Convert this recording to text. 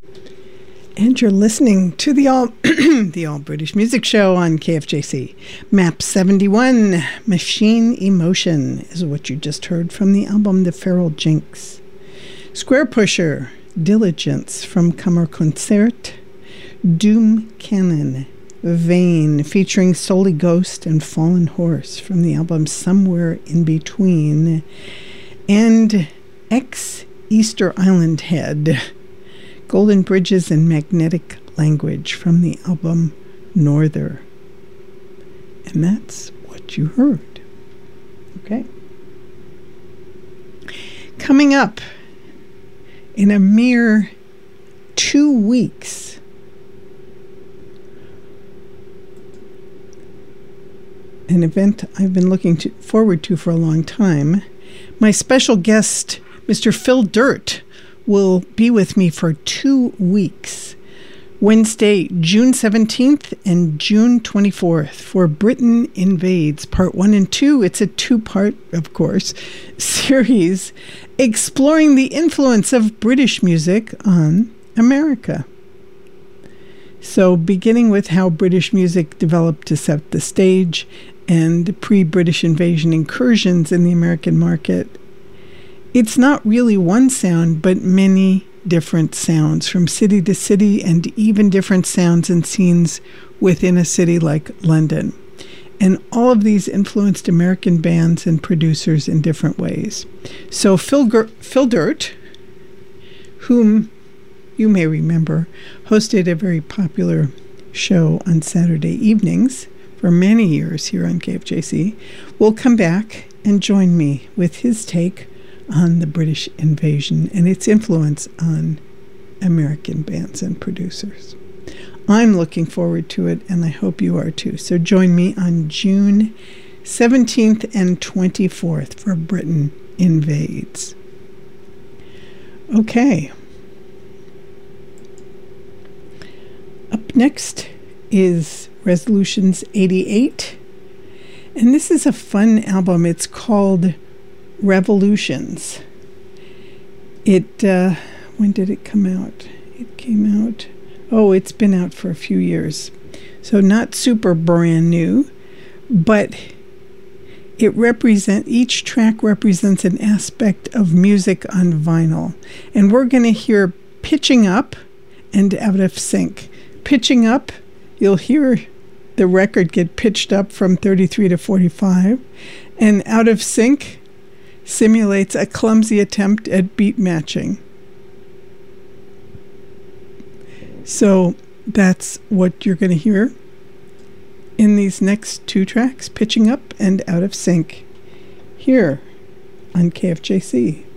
And you're listening to the All British Music Show on KFJC. Map 71, Machine Emotion, is what you just heard from the album The Feral Jinx. Square Pusher, Diligence from Kammerkonzert. Doom Cannon, Vain, featuring Soli Ghost and Fallen Horse from the album Somewhere in Between. And Ex Easter Island Head, Golden Bridges and Magnetic Language from the album Norther. And that's what you heard. Okay. Coming up in a mere 2 weeks, an event I've been looking forward to for a long time. My special guest, Mr. Phil Dirt, will be with me for 2 weeks, Wednesday, June 17th and June 24th, for Britain Invades, Part 1 and 2. It's a two-part, of course, series exploring the influence of British music on America. So beginning with how British music developed to set the stage and pre-British invasion incursions in the American market, it's not really one sound, but many different sounds from city to city, and even different sounds and scenes within a city like London. And all of these influenced American bands and producers in different ways. So Phil Dirt, whom you may remember, hosted a very popular show on Saturday evenings for many years here on KFJC, will come back and join me with his take on the British invasion and its influence on American bands and producers. I'm looking forward to it, and I hope you are too. So join me on June 17th and 24th for Britain Invades. Okay. Up next is Resolutions 88, and this is a fun album. It's called Revolutions. When did it come out? It came out, it's been out for a few years. So not super brand new, but each track represents an aspect of music on vinyl. And we're going to hear Pitching Up and Out of Sync. Pitching Up, you'll hear the record get pitched up from 33 to 45, and Out of Sync simulates a clumsy attempt at beat matching. So that's what you're going to hear in these next two tracks, Pitching Up and Out of Sync, here on KFJC.